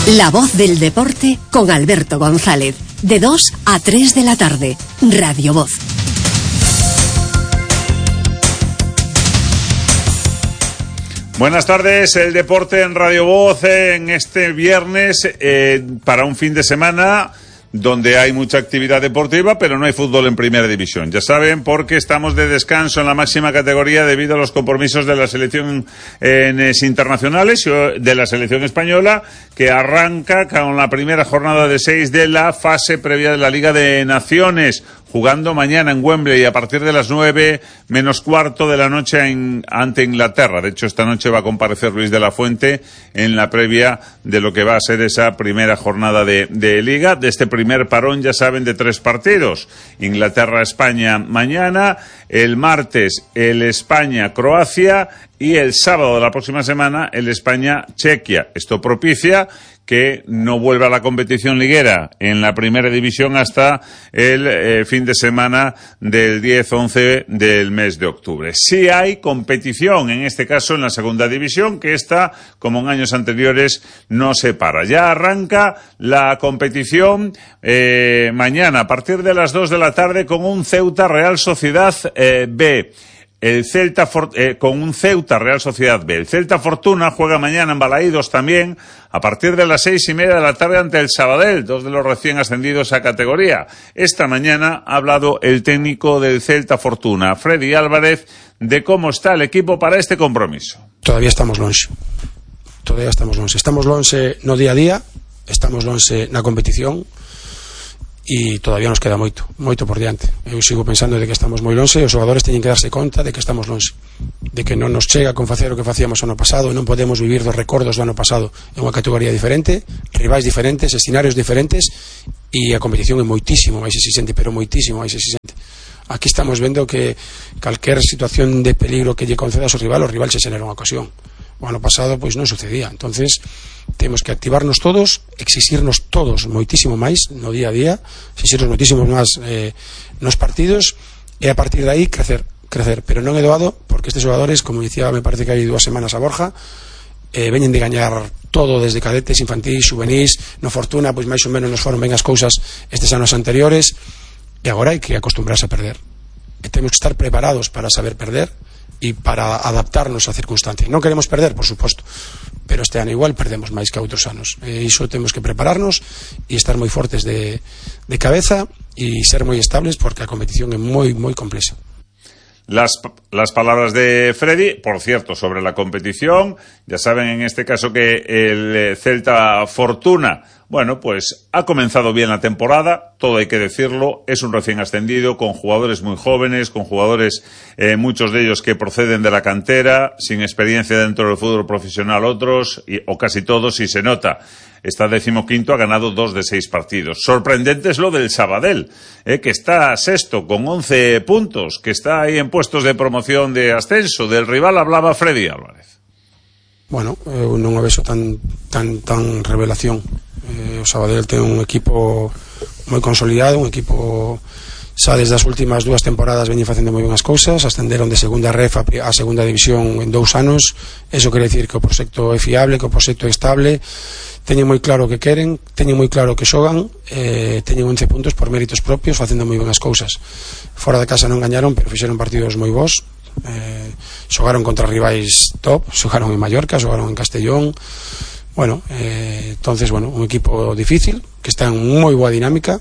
La voz del deporte con Alberto González, de 2 a 3 de la tarde, Radio Voz. Buenas tardes, el deporte en Radio Voz en este viernes para un fin de semana donde hay mucha actividad deportiva, pero no hay fútbol en primera división. Ya saben, porque estamos de descanso en la máxima categoría debido a los compromisos de la selección internacionales de la selección española, que arranca con la primera jornada de 6 de la fase previa de la Liga de Naciones, jugando mañana en Wembley a partir de las 9:15 de la noche ante Inglaterra. De hecho, esta noche va a comparecer Luis de la Fuente en la previa de lo que va a ser esa primera jornada de Liga, de este primer parón, ya saben, de 3 partidos. Inglaterra-España mañana, el martes el España-Croacia y el sábado de la próxima semana el España-Chequia. Esto propicia que no vuelva a la competición liguera en la primera división hasta el fin de semana del 10-11 del mes de octubre. Sí hay competición, en este caso en la segunda división, que esta, como en años anteriores, no se para. Ya arranca la competición mañana a partir de las 2 de la tarde con un Ceuta Real Sociedad B. El Celta con un Ceuta Real Sociedad B. El Celta Fortuna juega mañana en Balaídos también a partir de las 6:30 de la tarde ante el Sabadell, 2 de los recién ascendidos a categoría. Esta mañana ha hablado el técnico del Celta Fortuna, Freddy Álvarez, de cómo está el equipo para este compromiso. Todavía estamos longe. Estamos longe no día a día, estamos longe na competición. E todavía nos queda moito por diante. Eu sigo pensando de que estamos moi lonxe, os xogadores teñen que darse conta de que estamos lonxe, de que non nos chega con facer o que facíamos ano pasado, e non podemos vivir dos recordos do ano pasado. É unha categoría diferente, rivais diferentes, escenarios diferentes, e a competición é moitísimo máis exigente, pero moitísimo máis exigente. Aquí estamos vendo que calquer situación de peligro que lle conceda o rival se xenera unha ocasión. O ano pasado pois non sucedía. Entonces temos que activarnos todos, exixirnos todos moitísimo máis no día a día, exixirnos moitísimo máis nos partidos, e a partir de aí crecer, pero non é doado, porque estes xogadores, como dicía, me parece que hai 2 semanas a Borja, veñen de gañar todo desde cadetes, infantís, juvenís. No Fortuna pois máis ou menos nos foron ben as cousas estes anos anteriores, e agora hai que acostumbrarse a perder, e temos que estar preparados para saber perder e para adaptarnos a circunstancias. Non queremos perder, por suposto, pero este ano igual perdemos máis que outros anos, e iso temos que prepararnos e estar moi fortes de cabeza e ser moi estables, porque a competición é moi complexa. Las palabras de Freddy, por cierto, sobre la competición. Ya saben en este caso que el Celta Fortuna, bueno, pues ha comenzado bien la temporada, todo hay que decirlo, es un recién ascendido con jugadores muy jóvenes, con jugadores, muchos de ellos que proceden de la cantera, sin experiencia dentro del fútbol profesional otros, o casi todos, y se nota. Está 15º, ha ganado 2 de 6 partidos. Sorprendente es lo del Sabadell, que está sexto con 11 puntos, que está ahí en puestos de promoción de ascenso. Del rival hablaba Freddy Álvarez. Bueno, eu non o vexo tan revelación. O Sabadell ten un equipo moi consolidado, un equipo xa desde as últimas 2 temporadas veñen facendo moi ben as cousas, ascenderon de segunda ref a segunda división en 2 anos. Eso quere dicir que o proxecto é fiable, que o proxecto é estable, teñen moi claro o que queren, teñen moi claro o que xogan, teñen 11 puntos por méritos propios, facendo moi ben as cousas. Fora de casa non gañaron, pero fixeron partidos moi bons, xogaron contra rivais top, xogaron en Mallorca, xogaron en Castellón. Bueno, entonces, bueno, un equipo difícil, que está en moi boa dinámica,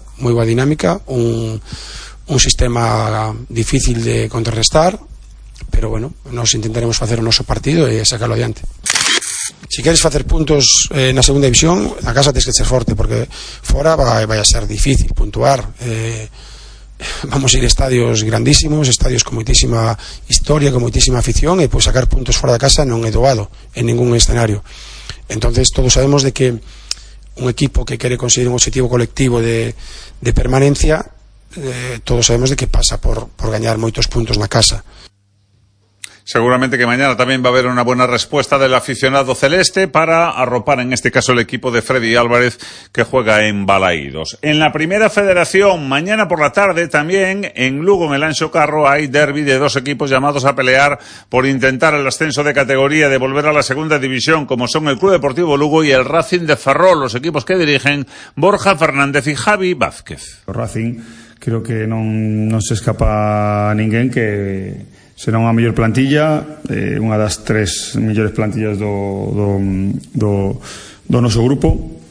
un sistema difícil de contrarrestar, pero bueno, nos intentaremos facer o noso partido e sacarlo adiante. Si queres facer puntos na segunda división, na casa tens que ser forte, porque fora vai a ser difícil puntuar. Vamos a ir a estadios grandísimos, estadios con moitísima historia, con moitísima afición, e pois sacar puntos fora da casa non é doado en ningún escenario. Entonces todos sabemos de que un equipo que quere conseguir un objetivo colectivo de permanencia, todos sabemos de que pasa por gañar moitos puntos na casa. Seguramente que mañana también va a haber una buena respuesta del aficionado celeste para arropar en este caso el equipo de Freddy Álvarez, que juega en Balaídos. En la Primera Federación, mañana por la tarde también en Lugo, en el Anxo Carro, hay derbi de dos equipos llamados a pelear por intentar el ascenso de categoría, de volver a la segunda división, como son el Club Deportivo Lugo y el Racing de Ferrol, los equipos que dirigen Borja Fernández y Javi Vázquez. O Racing creo que non se escapa a ninguén, que será unha mellor plantilla, unha das 3 mellores plantillas do noso grupo.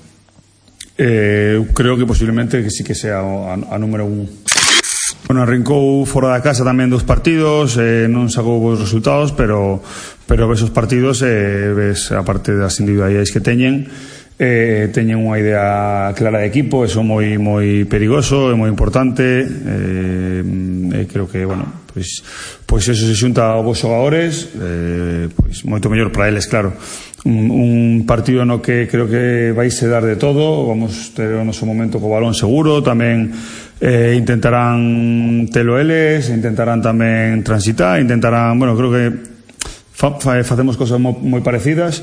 Creo que posiblemente que sí que sea a número 1. Bueno, arrincou fora da casa tamén 2 partidos, non sacou bons resultados, pero esos partidos ves, aparte das individualidades que teñen unha idea clara de equipo, eso moi perigoso, é moi importante. Creo que, bueno, pois eso se xunta aos vos xogadores, pois moito mellor para eles, claro. Un partido no que creo que vais a dar de todo, vamos ter o noso momento co balón seguro, tamén intentarán telo eles, intentarán tamén transitar, intentarán, bueno, creo que facemos cosas moi parecidas,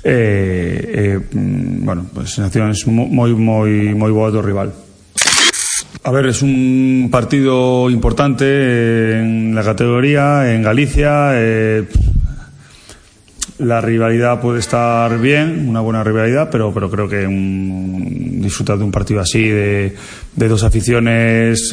bueno, pues sensacións moi boas do rival. A ver, es un partido importante en la categoría, en Galicia. La rivalidad puede estar bien, una buena rivalidad, pero creo que disfrutar de un partido así, de dos aficiones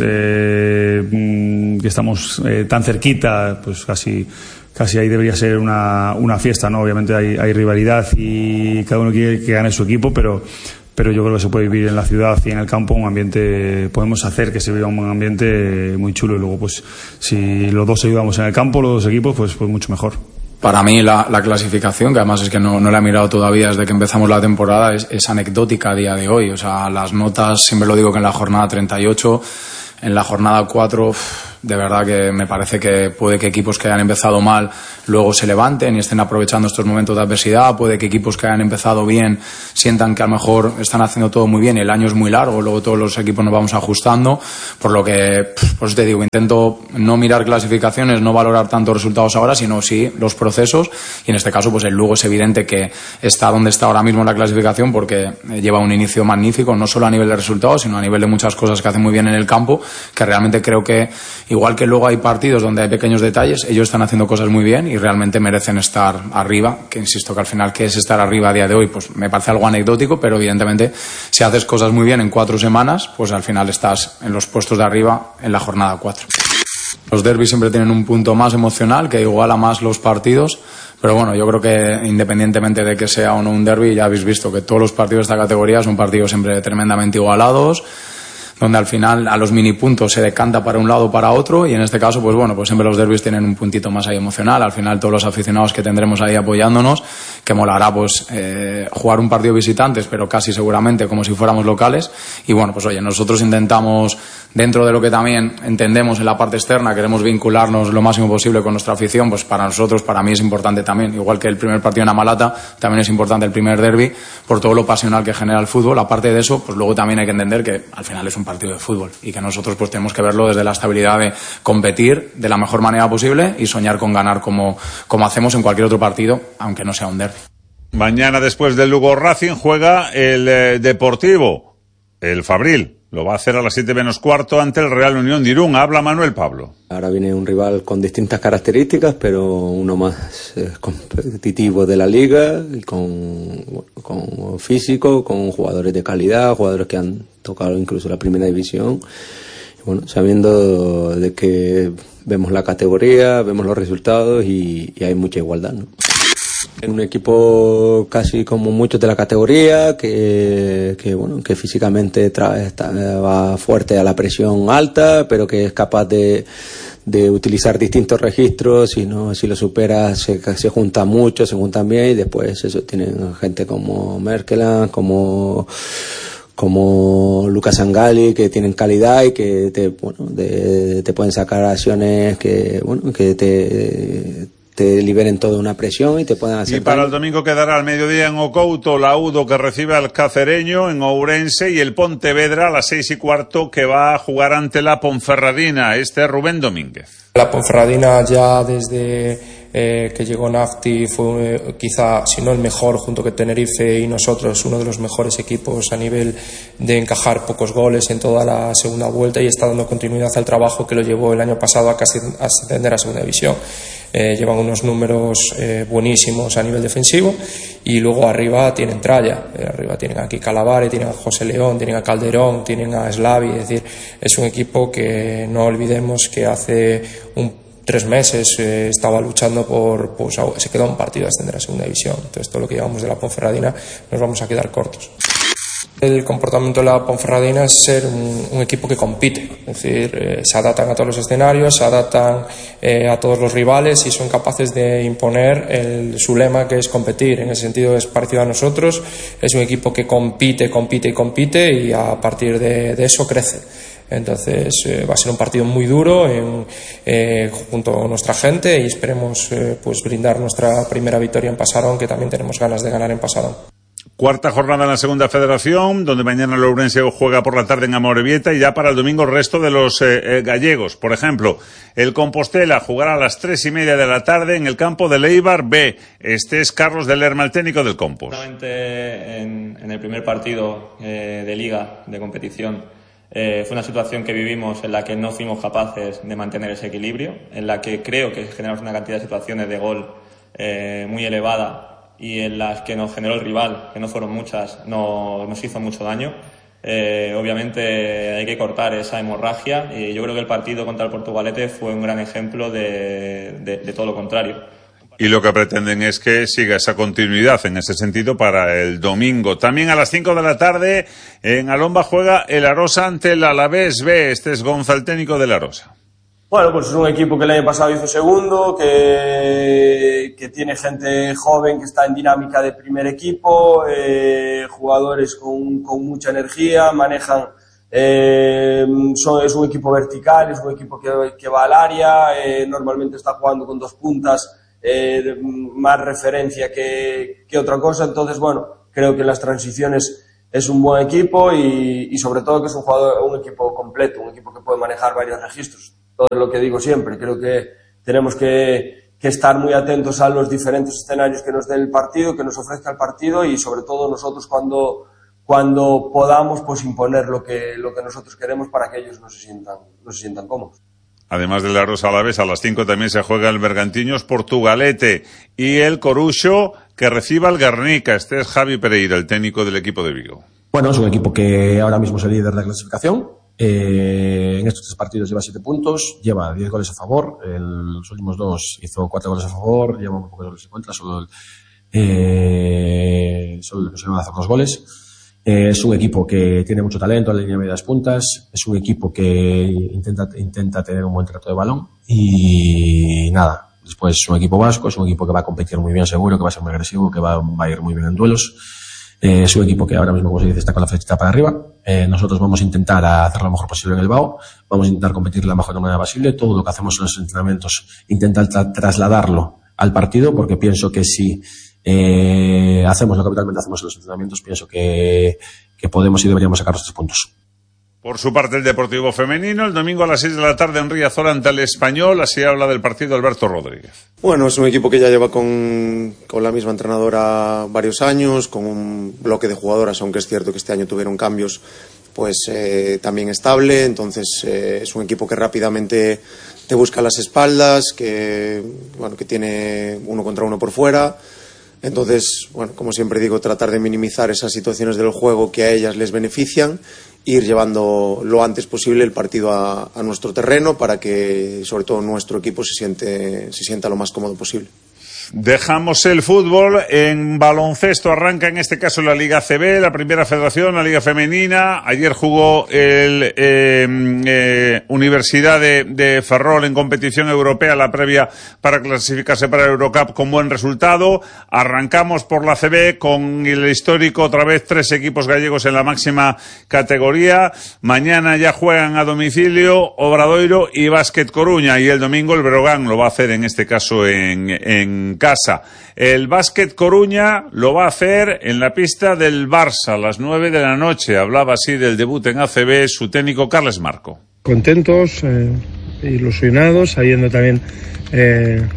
que estamos tan cerquita, pues casi ahí debería ser una fiesta, ¿no? Obviamente hay rivalidad y cada uno quiere que gane su equipo, pero yo creo que se puede vivir en la ciudad y en el campo un ambiente, podemos hacer que se viva un ambiente muy chulo, y luego pues si los dos ayudamos en el campo, los dos equipos, pues mucho mejor. Para mí la clasificación, que además es que no la he mirado todavía desde que empezamos la temporada, es anecdótica a día de hoy. O sea, las notas, siempre lo digo que en la jornada 38, en la jornada 4, de verdad que me parece que puede que equipos que hayan empezado mal luego se levanten y estén aprovechando estos momentos de adversidad, puede que equipos que hayan empezado bien sientan que a lo mejor están haciendo todo muy bien y el año es muy largo, luego todos los equipos nos vamos ajustando, por lo que, por eso te digo, intento no mirar clasificaciones, no valorar tanto resultados ahora, sino sí los procesos, y en este caso pues el Lugo es evidente que está donde está ahora mismo en la clasificación porque lleva un inicio magnífico, no solo a nivel de resultados, sino a nivel de muchas cosas que hace muy bien en el campo, que realmente creo que, igual que luego hay partidos donde hay pequeños detalles, ellos están haciendo cosas muy bien y realmente merecen estar arriba, que insisto que al final, ¿qué es estar arriba a día de hoy? Pues me parece algo anecdótico, pero evidentemente si haces cosas muy bien en 4 semanas, pues al final estás en los puestos de arriba en la jornada 4. Los derbis siempre tienen un punto más emocional que iguala más los partidos, pero bueno, yo creo que independientemente de que sea o no un derbi, ya habéis visto que todos los partidos de esta categoría son partidos siempre tremendamente igualados, donde al final a los mini puntos se decanta para un lado o para otro, y en este caso pues bueno, pues siempre los derbis tienen un puntito más ahí emocional. Al final todos los aficionados que tendremos ahí apoyándonos, que molará pues jugar un partido visitantes, pero casi seguramente como si fuéramos locales, y bueno, pues oye, nosotros intentamos, dentro de lo que también entendemos en la parte externa, queremos vincularnos lo máximo posible con nuestra afición, pues para nosotros, para mí es importante también, igual que el primer partido en Amalata, también es importante el primer derbi, por todo lo pasional que genera el fútbol. Aparte de eso, pues luego también hay que entender que al final es un partido de fútbol y que nosotros pues tenemos que verlo desde la estabilidad de competir de la mejor manera posible y soñar con ganar como hacemos en cualquier otro partido, aunque no sea un derbi. Mañana, después del Lugo Racing, juega el Deportivo, el Fabril. Lo va a hacer a las 7:15 ante el Real Unión de Irún. Habla Manuel Pablo. Ahora viene un rival con distintas características, pero uno más competitivo de la liga, y con físico, con jugadores de calidad, jugadores que han tocado incluso la primera división. Y bueno, sabiendo de que vemos la categoría, vemos los resultados y hay mucha igualdad, ¿no? Un equipo casi como muchos de la categoría, que físicamente va fuerte a la presión alta, pero que es capaz de utilizar distintos registros. Si lo supera, se juntan mucho, se juntan bien, y después eso tienen gente como Merkeland, como Lucas Angali, que tienen calidad y que te pueden sacar acciones que te liberen toda una presión y te puedan hacer. Y para el domingo quedará al mediodía en Ocouto la Udo, que recibe al Cacereño en Ourense, y el Pontevedra a las 6:15, que va a jugar ante la Ponferradina. Este es Rubén Domínguez. La Ponferradina ya desde que llegó Nafti fue quizá, si no el mejor, junto con Tenerife y nosotros, uno de los mejores equipos a nivel de encajar pocos goles en toda la segunda vuelta, y está dando continuidad al trabajo que lo llevó el año pasado a casi ascender a segunda división. Llevan unos números buenísimos a nivel defensivo, y luego arriba tienen tralla. Arriba tienen aquí Calavare, tienen a José León, tienen a Calderón, tienen a Slavi. Es decir, es un equipo que no olvidemos que hace 3 meses estaba luchando se quedó un partido de ascender a segunda división. Entonces, todo lo que llevamos de la Ponferradina nos vamos a quedar cortos. El comportamiento de la Ponferradina es ser un equipo que compite, es decir, se adaptan a todos los escenarios, se adaptan a todos los rivales y son capaces de imponer su lema, que es competir. En ese sentido es parecido a nosotros, es un equipo que compite y a partir de eso crece. Entonces va a ser un partido muy duro junto a nuestra gente, y esperemos brindar nuestra primera victoria en Pasarón, que también tenemos ganas de ganar en Pasarón. Cuarta jornada en la segunda federación, donde mañana el Ourense juega por la tarde en Amorebieta, y ya para el domingo el resto de los gallegos. Por ejemplo, el Compostela jugará a las 3:30 de la tarde en el campo del Eibar B. Este es Carlos de Lerma, el técnico del Compos. Seguramente en el primer partido de liga, de competición, fue una situación que vivimos en la que no fuimos capaces de mantener ese equilibrio, en la que creo que generamos una cantidad de situaciones de gol muy elevada, y en las que nos generó el rival, que no fueron muchas, nos hizo mucho daño. Obviamente hay que cortar esa hemorragia, y yo creo que el partido contra el Portugalete fue un gran ejemplo de todo lo contrario. Y lo que pretenden es que siga esa continuidad en ese sentido para el domingo. También a las 5 de la tarde en Alomba juega el Arosa ante el Alavés B. Este es Gonzalo, técnico del Arosa. Bueno, pues es un equipo que el año pasado hizo segundo, que tiene gente joven que está en dinámica de primer equipo, jugadores con mucha energía, manejan, es un equipo vertical, es un equipo que va al área, normalmente está jugando con 2 puntas, más referencia que otra cosa. Entonces, bueno, creo que en las transiciones es un buen equipo, y sobre todo que es un equipo completo, un equipo que puede manejar varios registros. Todo lo que digo siempre, creo que tenemos que estar muy atentos a los diferentes escenarios que nos dé el partido, que nos ofrezca el partido, y sobre todo nosotros cuando podamos pues imponer lo que nosotros queremos para que ellos no se sientan cómodos. Además del Arosa Alavés, a las 5 también se juega el Bergantiños Portugalete y el Coruxo, que reciba el Guernica. Este es Javi Pereira, el técnico del equipo de Vigo. Bueno, es un equipo que ahora mismo es el líder de la clasificación. En estos 3 partidos lleva 7 puntos, lleva 10 goles a favor, en los últimos 2 hizo 4 goles a favor, lleva muy pocos goles en contra, solo se van a hacer 2 goles. Es un equipo que tiene mucho talento en la línea de medias puntas, es un equipo que intenta tener un buen trato de balón, y nada, después es un equipo vasco, es un equipo que va a competir muy bien seguro, que va a ser muy agresivo, que va a ir muy bien en duelos. Es un equipo que ahora mismo, como se dice, está con la flechita para arriba. Nosotros vamos a intentar hacer lo mejor posible en el BAO, vamos a intentar competir de la mejor manera posible. Todo lo que hacemos en los entrenamientos, intentar trasladarlo al partido, porque pienso que si hacemos lo que habitualmente hacemos en los entrenamientos, pienso que podemos y deberíamos sacar los 3 puntos. Por su parte, el Deportivo Femenino, el domingo a las 6 de la tarde en Riazor ante el Español. Así habla del partido Alberto Rodríguez. Bueno, es un equipo que ya lleva con la misma entrenadora varios años, con un bloque de jugadoras, aunque es cierto que este año tuvieron cambios, pues también estable. Entonces es un equipo que rápidamente te busca las espaldas, que tiene 1 contra 1 por fuera. Entonces, bueno, como siempre digo, tratar de minimizar esas situaciones del juego que a ellas les benefician, ir llevando lo antes posible el partido a nuestro terreno para que, sobre todo, nuestro equipo se sienta lo más cómodo posible. Dejamos el fútbol. En baloncesto arranca en este caso la Liga ACB, la primera federación, la Liga Femenina. Ayer jugó el Universidad de Ferrol en competición europea, la previa para clasificarse para el Eurocup con buen resultado. Arrancamos por la ACB con el histórico, otra vez 3 equipos gallegos en la máxima categoría. Mañana ya juegan a domicilio Obradoiro y Básquet Coruña, y el domingo el Breogán lo va a hacer en este caso en casa. El Básquet Coruña lo va a hacer en la pista del Barça a las 9 de la noche. Hablaba así del debut en ACB su técnico Carles Marco. Contentos, ilusionados, sabiendo también que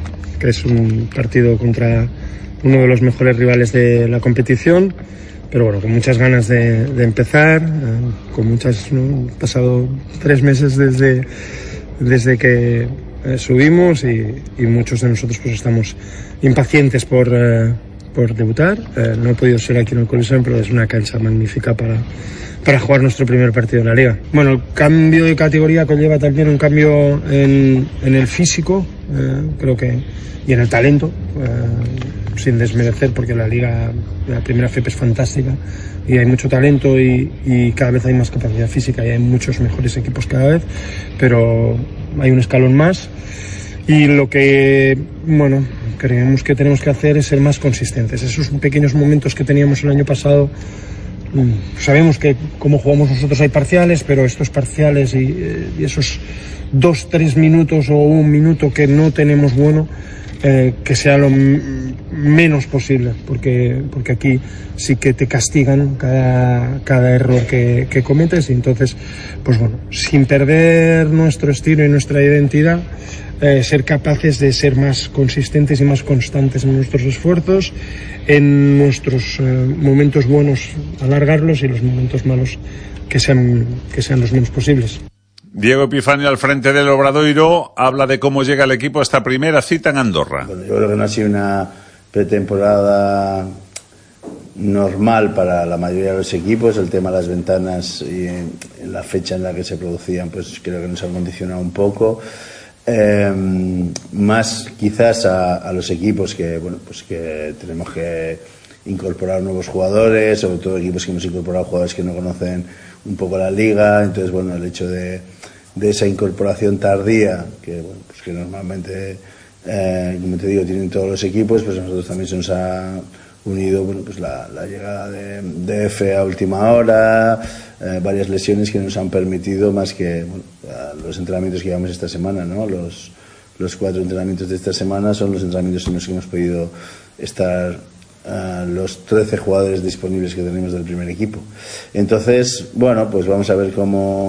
que es un partido contra uno de los mejores rivales de la competición, pero bueno, con muchas ganas de empezar, con muchas, ¿no? Han pasado 3 meses desde que subimos y muchos de nosotros pues estamos impacientes por debutar. No he podido ser aquí en el Coliseum, pero es una cancha magnífica para jugar nuestro primer partido en la Liga. Bueno, el cambio de categoría conlleva también un cambio en el físico, creo que, y en el talento, sin desmerecer, porque la primera FEP es fantástica y hay mucho talento y cada vez hay más capacidad física y hay muchos mejores equipos cada vez, pero hay un escalón más y lo que, bueno, creemos que tenemos que hacer es ser más consistentes. Esos pequeños momentos que teníamos el año pasado, sabemos que como jugamos nosotros hay parciales, pero estos parciales y esos 2-3 minutos o 1 minuto que no tenemos bueno, que sea lo menos posible, porque aquí sí que te castigan cada error que cometes, y entonces, pues bueno, sin perder nuestro estilo y nuestra identidad, ser capaces de ser más consistentes y más constantes en nuestros esfuerzos, en nuestros momentos buenos alargarlos y los momentos malos que sean los menos posibles. Diego Epifanio, al frente del Obradoiro, habla de cómo llega el equipo a esta primera cita en Andorra. Bueno, yo creo que no ha sido una pretemporada normal para la mayoría de los equipos. El tema de las ventanas y en la fecha en la que se producían, pues creo que nos ha condicionado un poco. Más quizás a los equipos que, bueno, pues que tenemos que incorporar nuevos jugadores, sobre todo equipos que hemos incorporado jugadores que no conocen un poco la liga. Entonces, bueno, el hecho de esa incorporación tardía, que bueno, pues que normalmente, como te digo, tienen todos los equipos, pues a nosotros también se nos ha unido, bueno, pues la llegada de F a última hora, varias lesiones que nos han permitido, más que bueno, los entrenamientos que llevamos esta semana, ¿no? Los 4 entrenamientos de esta semana son los entrenamientos en los que hemos podido estar los 13 jugadores disponibles que tenemos del primer equipo. Entonces, bueno, pues vamos a ver cómo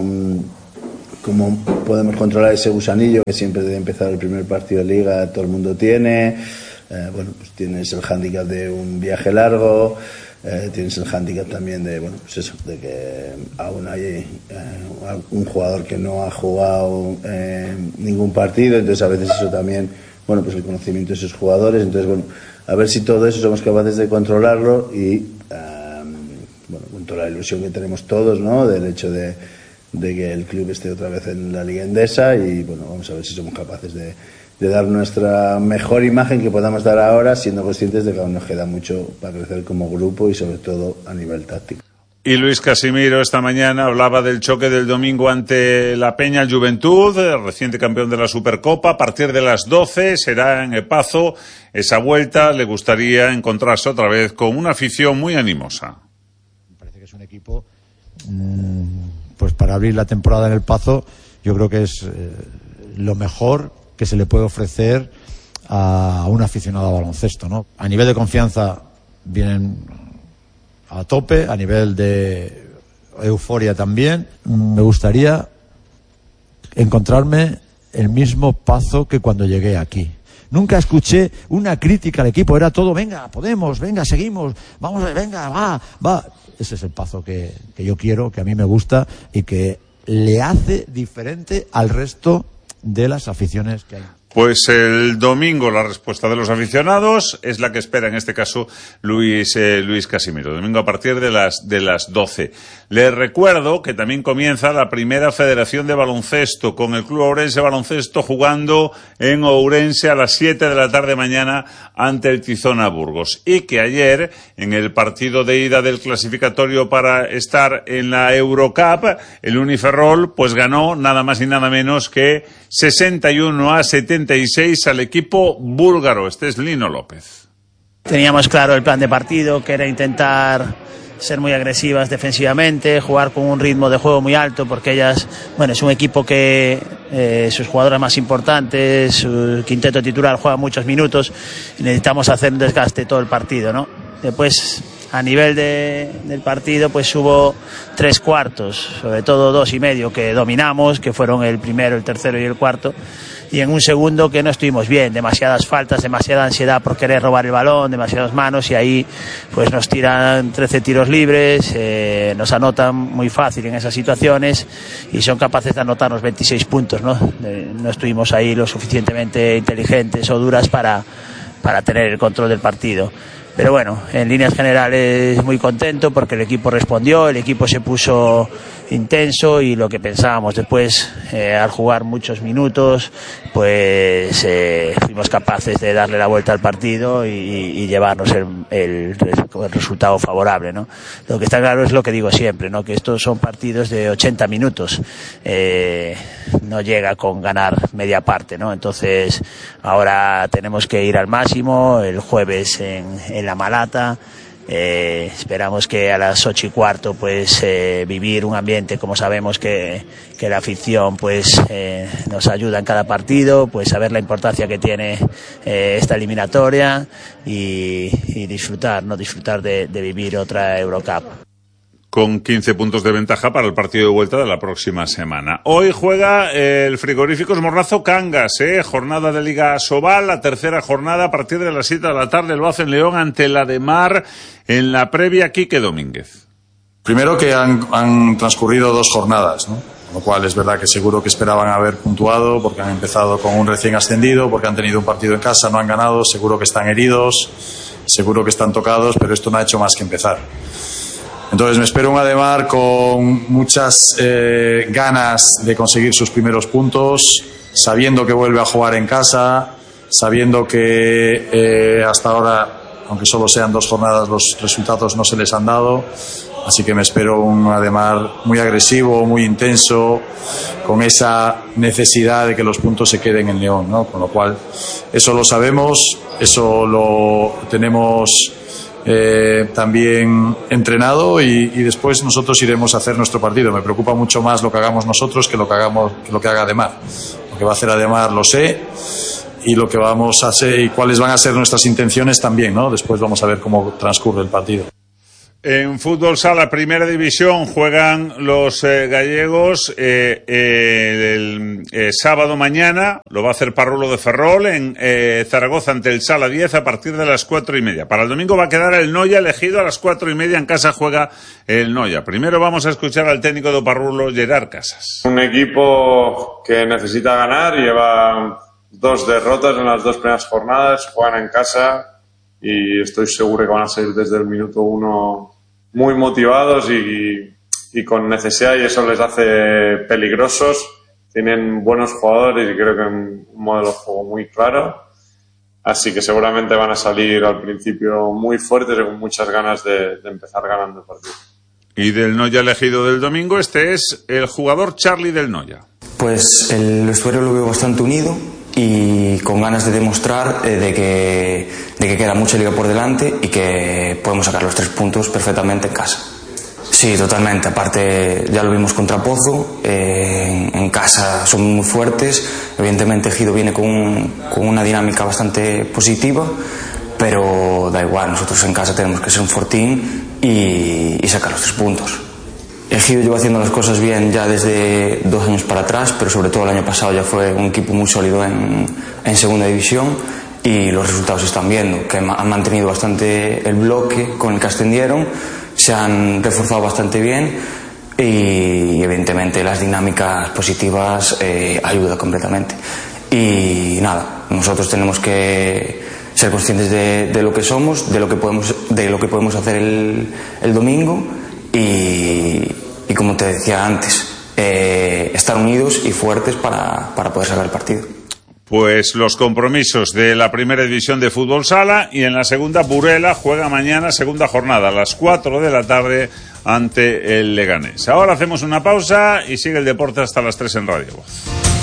podemos controlar ese gusanillo que siempre de empezar el primer partido de liga todo el mundo tiene. Bueno, pues tienes el hándicap de un viaje largo, tienes el hándicap también de, bueno, pues eso, de que aún hay un jugador que no ha jugado ningún partido, entonces a veces eso también, bueno, pues el conocimiento de esos jugadores. Entonces, bueno, a ver si todo eso somos capaces de controlarlo y, bueno, con toda la ilusión que tenemos todos, ¿no?, del hecho de que el club esté otra vez en la Liga Endesa, y, bueno, vamos a ver si somos capaces de dar nuestra mejor imagen que podamos dar ahora, siendo conscientes de que aún nos queda mucho para crecer como grupo y sobre todo a nivel táctico. Y Luis Casimiro esta mañana hablaba del choque del domingo ante la Peña Juventud, reciente campeón de la Supercopa. A partir de las 12 será en El Pazo esa vuelta. Le gustaría encontrarse otra vez con una afición muy animosa. Me parece que es un equipo, pues para abrir la temporada en El Pazo, yo creo que es lo mejor que se le puede ofrecer a un aficionado a baloncesto, ¿no? A nivel de confianza vienen a tope, a nivel de euforia también. Me gustaría encontrarme el mismo Pazo que cuando llegué aquí. Nunca escuché una crítica al equipo, era todo, venga, podemos, venga, seguimos, vamos, venga, va. Ese es el Pazo que yo quiero, que a mí me gusta y que le hace diferente al resto de las aficiones que hay. Pues el domingo la respuesta de los aficionados es la que espera en este caso Luis Casimiro. Domingo a partir de las 12. Les recuerdo que también comienza la primera Federación de Baloncesto con el Club Ourense Baloncesto jugando en Ourense a las 7 de la tarde mañana ante el Tizona Burgos. Y que ayer en el partido de ida del clasificatorio para estar en la Eurocup, el Uniferrol pues ganó nada más y nada menos que 61-76 al equipo búlgaro. Este es Lino López. Teníamos claro el plan de partido, que era intentar ser muy agresivas defensivamente, jugar con un ritmo de juego muy alto, porque ellas, bueno, es un equipo que sus jugadoras más importantes, su quinteto titular juega muchos minutos y necesitamos hacer un desgaste todo el partido, ¿no? Después a nivel del partido, pues hubo 3 cuartos, sobre todo 2 y medio, que dominamos, que fueron el primero, el tercero y el cuarto, y en un segundo que no estuvimos bien, demasiadas faltas, demasiada ansiedad por querer robar el balón, demasiadas manos, y ahí pues nos tiran 13 tiros libres, nos anotan muy fácil en esas situaciones y son capaces de anotarnos 26 puntos, ¿no? No estuvimos ahí lo suficientemente inteligentes o duras para tener el control del partido. Pero bueno, en líneas generales muy contento porque el equipo respondió, el equipo se puso intenso y lo que pensábamos después, al jugar muchos minutos, pues fuimos capaces de darle la vuelta al partido y llevarnos el resultado favorable, ¿no? Lo que está claro es lo que digo siempre, ¿no? Que estos son partidos de 80 minutos, no llega con ganar media parte, ¿no? Entonces ahora tenemos que ir al máximo, el jueves en La Malata. Esperamos que a las 8:15 pues vivir un ambiente, como sabemos que la afición pues nos ayuda en cada partido, pues saber la importancia que tiene esta eliminatoria y disfrutar de vivir otra Eurocup. Con 15 puntos de ventaja para el partido de vuelta de la próxima semana. Hoy juega el Frigoríficos Morrazo Cangas, jornada de Liga Sobal, la tercera jornada a partir de las 7 de la tarde, lo hace en León ante la de Mar en la previa Quique Domínguez. Primero que han transcurrido 2 jornadas, ¿no? Con lo cual es verdad que seguro que esperaban haber puntuado porque han empezado con un recién ascendido, porque han tenido un partido en casa, no han ganado, seguro que están heridos, seguro que están tocados, pero esto no ha hecho más que empezar. Entonces me espero un Ademar con muchas ganas de conseguir sus primeros puntos, sabiendo que vuelve a jugar en casa, sabiendo que hasta ahora, aunque solo sean 2 jornadas, los resultados no se les han dado. Así que me espero un Ademar muy agresivo, muy intenso, con esa necesidad de que los puntos se queden en León, ¿no? Con lo cual, eso lo sabemos, eso lo tenemos también entrenado y después nosotros iremos a hacer nuestro partido. Me preocupa mucho más lo que hagamos nosotros que lo que haga Ademar. Lo que va a hacer Ademar lo sé, y lo que vamos a hacer y cuáles van a ser nuestras intenciones también, ¿no? Después vamos a ver cómo transcurre el partido. En fútbol sala, primera división, juegan los gallegos el sábado mañana, lo va a hacer Parrulo de Ferrol en Zaragoza ante el Sala 10 a partir de las 4:30. Para el domingo va a quedar el Noia elegido a las 4:30, en casa juega el Noia. Primero vamos a escuchar al técnico de Parrulo, Gerard Casas. Un equipo que necesita ganar, lleva 2 derrotas en las 2 primeras jornadas, juegan en casa y estoy seguro que van a salir desde el minuto 1 muy motivados y con necesidad, y eso les hace peligrosos. Tienen buenos jugadores y creo que un modelo de juego muy claro, así que seguramente van a salir al principio muy fuertes y con muchas ganas de empezar ganando el partido. Y del Noia elegido del domingo, este es el jugador Charlie del Noia. Pues el vestuario lo veo bastante unido y con ganas de demostrar de que queda mucha liga por delante y que podemos sacar los 3 puntos perfectamente en casa. Sí, totalmente. Aparte, ya lo vimos contra Pozo, en casa son muy fuertes. Evidentemente Ejido viene con una dinámica bastante positiva, pero da igual, nosotros en casa tenemos que ser un fortín y sacar los 3 puntos. Ejido lleva haciendo las cosas bien ya desde 2 años para atrás, pero sobre todo el año pasado ya fue un equipo muy sólido en segunda división y los resultados se están viendo, que han mantenido bastante el bloque con el que ascendieron, se han reforzado bastante bien y evidentemente las dinámicas positivas ayudan completamente. Y nada, nosotros tenemos que ser conscientes de lo que somos, de lo que podemos hacer el domingo y como te decía antes, estar unidos y fuertes para poder sacar el partido. Pues los compromisos de la primera división de fútbol sala, y en la segunda Burela juega mañana segunda jornada a las 4 de la tarde ante el Leganés. Ahora hacemos una pausa y sigue el deporte hasta las 3 en Radio Voz.